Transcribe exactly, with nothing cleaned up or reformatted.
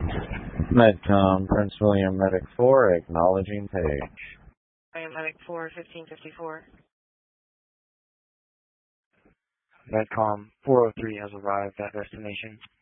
Medcom, Prince William Medic four, acknowledging page. I am Medic four, fifteen fifty-four. Medcom four oh three has arrived at destination.